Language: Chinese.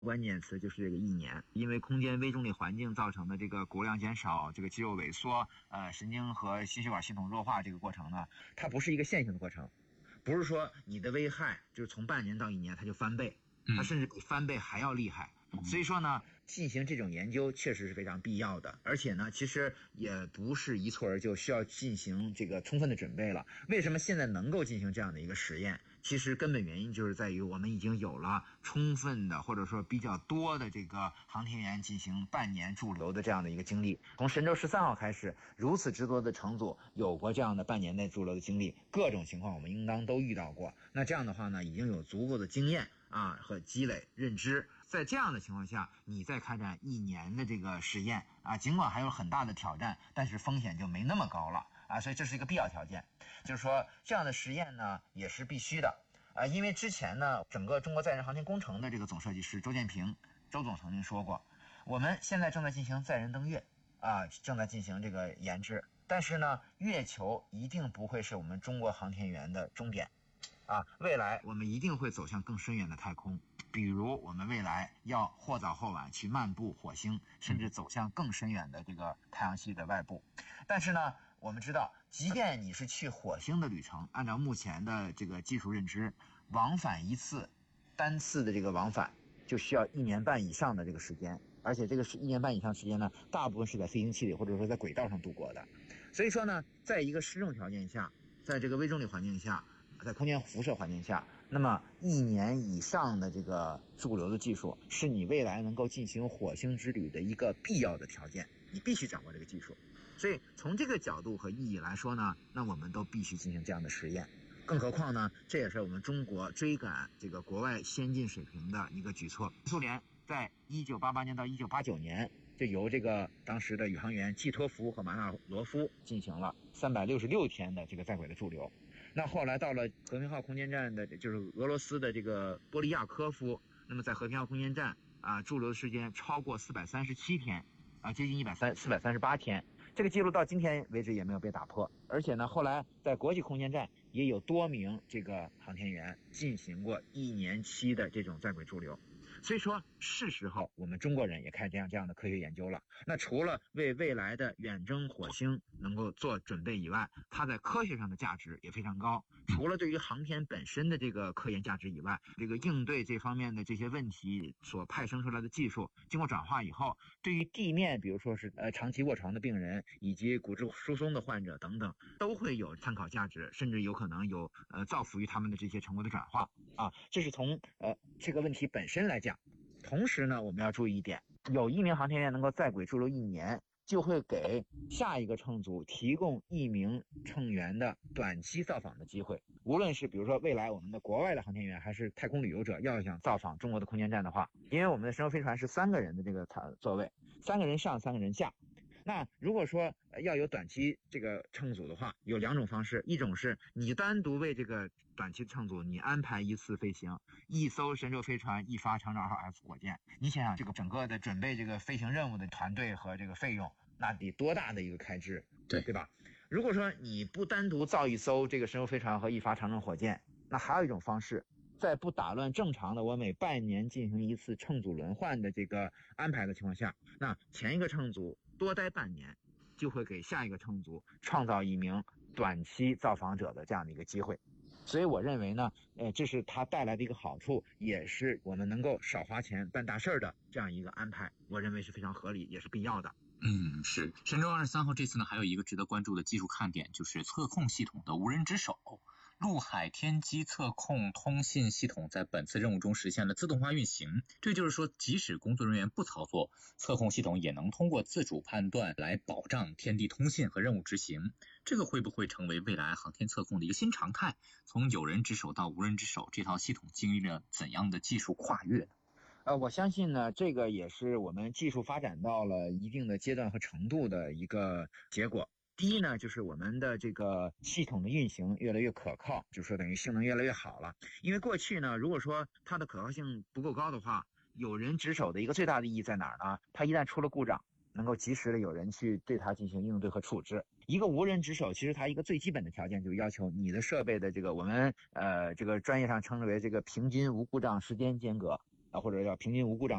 关键词就是这个1年，因为空间微重力环境造成的这个骨量减少、这个肌肉萎缩、神经和心血管系统弱化这个过程呢，它不是一个线性的过程，不是说你的危害就是从半年到1年它就翻倍，它甚至比翻倍还要厉害。所以说呢，进行这种研究确实是非常必要的，而且呢，其实也不是一蹴而就，需要进行这个充分的准备了。为什么现在能够进行这样的一个实验？其实根本原因就是在于我们已经有了充分的或者说比较多的这个航天员进行半年驻留的这样的一个经历。从神舟13号开始，如此之多的乘组有过这样的半年内驻留的经历，各种情况我们应当都遇到过。那这样的话呢，已经有足够的经验和积累认知。在这样的情况下，你再开展1年的这个实验尽管还有很大的挑战，但是风险就没那么高了所以这是一个必要条件。就是说这样的实验呢也是必须的因为之前呢整个中国载人航天工程的这个总设计师周建平周总曾经说过，我们现在正在进行载人登月正在进行这个研制，但是呢月球一定不会是我们中国航天员的终点未来我们一定会走向更深远的太空，比如我们未来要或早或晚去漫步火星，甚至走向更深远的这个太阳系的外部。但是呢我们知道，即便你是去火星的旅程，按照目前的这个技术认知，往返一次单次的这个往返就需要1年半以上的这个时间，而且这个1年半以上时间呢，大部分是在飞行器里或者说在轨道上度过的。所以说呢，在一个失重条件下，在这个微重力环境下，在空间辐射环境下，那么1年以上的这个驻留的技术是你未来能够进行火星之旅的一个必要的条件，你必须掌握这个技术。所以从这个角度和意义来说呢，那我们都必须进行这样的实验。更何况呢，这也是我们中国追赶这个国外先进水平的一个举措。苏联在1988年到1989年就由这个当时的宇航员季托夫和马纳罗夫进行了366天的这个在轨的驻留。那后来到了和平号空间站的就是俄罗斯的这个波利亚科夫，那么在和平号空间站驻留的时间超过437天接近438天，这个记录到今天为止也没有被打破。而且呢，后来在国际空间站也有多名这个航天员进行过1年期的这种在轨驻留。所以说是时候我们中国人也开展这样的科学研究了。那除了为未来的远征火星能够做准备以外，它在科学上的价值也非常高。除了对于航天本身的这个科研价值以外，这个应对这方面的这些问题所派生出来的技术经过转化以后，对于地面比如说是长期卧床的病人以及骨质疏松的患者等等都会有参考价值，甚至有可能有造福于他们的这些成果的转化这是从这个问题本身来讲。同时呢，我们要注意一点，有1名航天员能够在轨驻留1年，就会给下一个乘组提供1名乘员的短期造访的机会。无论是比如说未来我们的国外的航天员还是太空旅游者要想造访中国的空间站的话，因为我们的神舟飞船是3个人的这个座位，3个人上3个人下。那如果说要有短期这个乘组的话，有2种方式，一种是你单独为这个短期乘组你安排1次飞行，1艘神舟飞船1发长征2号 F 火箭，你想想这个整个的准备这个飞行任务的团队和这个费用，那得多大的一个开支，对吧？如果说你不单独造1艘这个神舟飞船和1发长征火箭，那还有一种方式，在不打乱正常的我每半年进行1次乘组轮换的这个安排的情况下，那前一个乘组多待半年，就会给下一个乘组创造1名短期造访者的这样的一个机会。所以我认为呢，这是它带来的一个好处，也是我们能够少花钱办大事的这样一个安排，我认为是非常合理，也是必要的。 是。神舟23号这次呢，还有一个值得关注的技术看点，就是测控系统的无人值守。陆海天基测控通信系统在本次任务中实现了自动化运行，这就是说即使工作人员不操作，测控系统也能通过自主判断来保障天地通信和任务执行。这个会不会成为未来航天测控的一个新常态？从有人值守到无人值守，这套系统经历了怎样的技术跨越呢？ 我相信呢，这个也是我们技术发展到了一定的阶段和程度的一个结果。第一呢，就是我们的这个系统的运行越来越可靠，就是说等于性能越来越好了。因为过去呢，如果说它的可靠性不够高的话，有人值守的一个最大的意义在哪儿呢？它一旦出了故障，能够及时的有人去对它进行应对和处置。一个无人值守，其实它一个最基本的条件就是要求你的设备的这个我们这个专业上称之为这个平均无故障时间间隔或者叫平均无故障